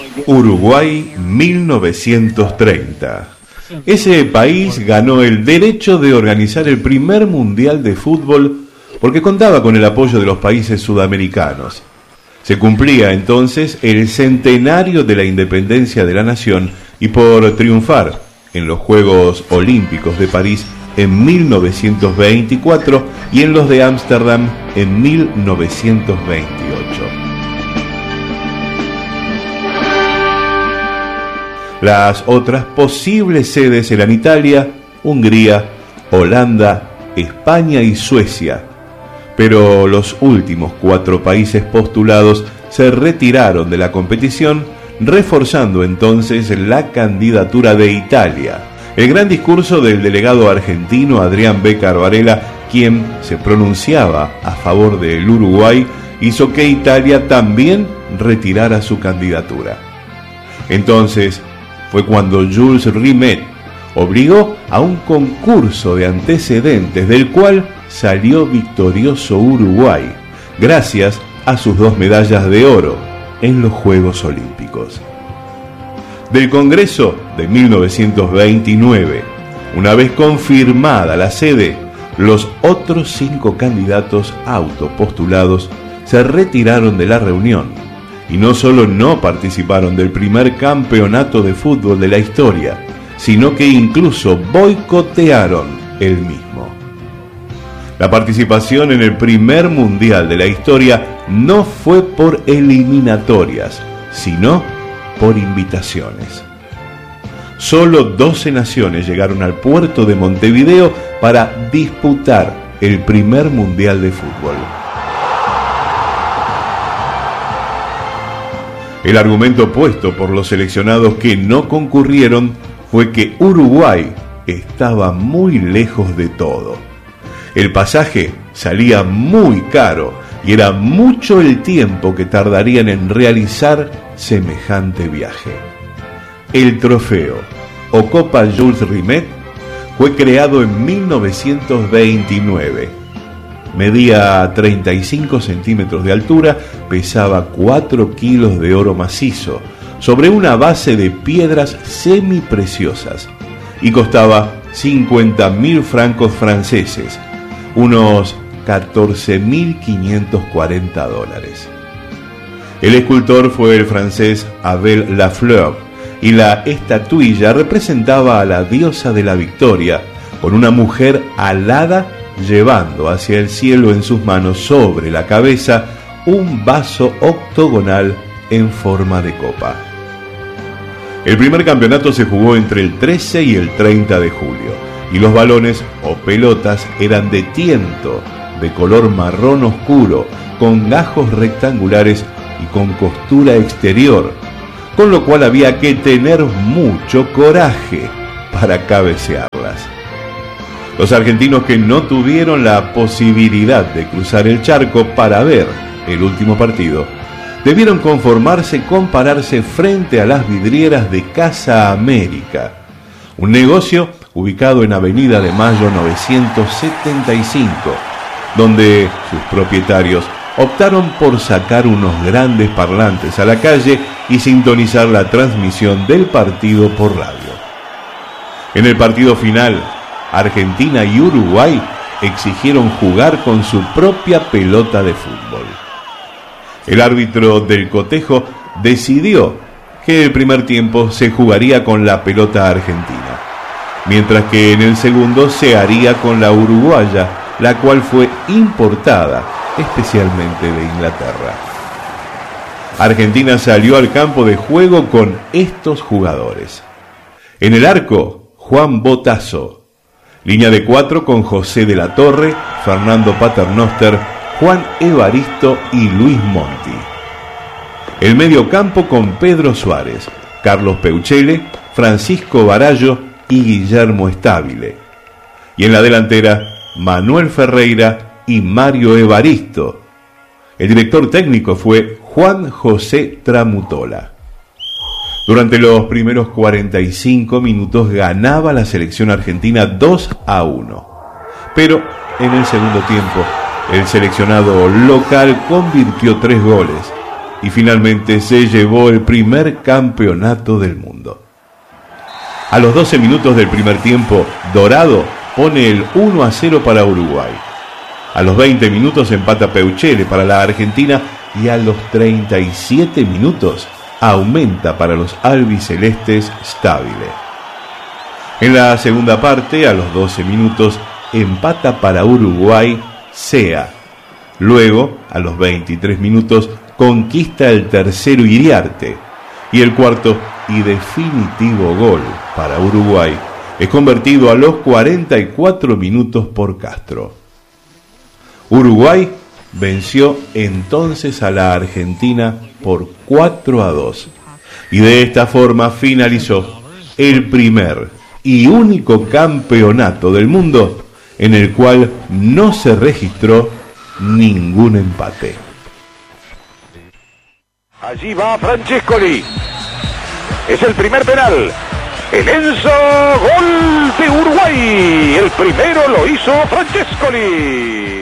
Uruguay 1930. Ese país ganó el derecho de organizar el primer mundial de fútbol porque contaba con el apoyo de los países sudamericanos. Se cumplía entonces el centenario de la independencia de la nación y por triunfar en los Juegos Olímpicos de París en 1924 y en los de Ámsterdam en 1928. Las otras posibles sedes eran Italia, Hungría, Holanda, España y Suecia, pero los últimos 4 países postulados se retiraron de la competición, reforzando entonces la candidatura de Italia. El gran discurso del delegado argentino Adrián Béccar Varela, quien se pronunciaba a favor del Uruguay, hizo que Italia también retirara su candidatura. Entonces fue cuando Jules Rimet obligó a un concurso de antecedentes del cual salió victorioso Uruguay, gracias a sus 2 medallas de oro en los Juegos Olímpicos. Del Congreso de 1929, una vez confirmada la sede, los otros 5 candidatos autopostulados se retiraron de la reunión y no solo no participaron del primer campeonato de fútbol de la historia, sino que incluso boicotearon el mismo. La participación en el primer mundial de la historia no fue por eliminatorias, sino por invitaciones. Solo 12 naciones llegaron al puerto de Montevideo para disputar el primer mundial de fútbol. El argumento puesto por los seleccionados que no concurrieron fue que Uruguay estaba muy lejos de todo. El pasaje salía muy caro y era mucho el tiempo que tardarían en realizar semejante viaje. El trofeo o Copa Jules Rimet fue creado en 1929. Medía 35 centímetros de altura, pesaba 4 kilos de oro macizo sobre una base de piedras semipreciosas y costaba 50.000 francos franceses, unos 14.540 dólares. El escultor fue el francés Abel Lafleur y la estatuilla representaba a la diosa de la victoria con una mujer alada llevando hacia el cielo en sus manos sobre la cabeza un vaso octogonal en forma de copa. El primer campeonato se jugó entre el 13 y el 30 de julio y los balones o pelotas eran de tiento de color marrón oscuro con gajos rectangulares y con costura exterior, con lo cual había que tener mucho coraje para cabecearlas. Los argentinos que no tuvieron la posibilidad de cruzar el charco para ver el último partido, debieron conformarse con pararse frente a las vidrieras de Casa América, un negocio ubicado en Avenida de Mayo 975, donde sus propietarios optaron por sacar unos grandes parlantes a la calle y sintonizar la transmisión del partido por radio. En el partido final, Argentina y Uruguay exigieron jugar con su propia pelota de fútbol. El árbitro del cotejo decidió que el primer tiempo se jugaría con la pelota argentina, mientras que en el segundo se haría con la uruguaya, la cual fue importada especialmente de Inglaterra. Argentina salió al campo de juego con estos jugadores. En el arco, Juan Botazo. Línea de 4 con José de la Torre, Fernando Paternoster, Juan Evaristo y Luis Monti. El medio campo con Pedro Suárez, Carlos Peuchele, Francisco Barallo y Guillermo Estabile. Y en la delantera, Manuel Ferreira y Mario Evaristo. El director técnico fue Juan José Tramutola. Durante los primeros 45 minutos ganaba la selección argentina 2-1. Pero en el segundo tiempo, el seleccionado local convirtió 3 goles y finalmente se llevó el primer campeonato del mundo. A los 12 minutos del primer tiempo, Dorado pone el 1-0 para Uruguay. A los 20 minutos empata Peuchele para la Argentina y a los 37 minutos aumenta para los albicelestes Stabile. En la segunda parte, a los 12 minutos, empata para Uruguay Sea. Luego, a los 23 minutos, conquista el tercero Iriarte. Y el cuarto y definitivo gol para Uruguay es convertido a los 44 minutos por Castro. Uruguay venció entonces a la Argentina por 4-2 y de esta forma finalizó el primer y único campeonato del mundo en el cual no se registró ningún empate. Allí va Francescoli. Es el primer penal. El Enzo, gol de Uruguay. El primero lo hizo Francescoli.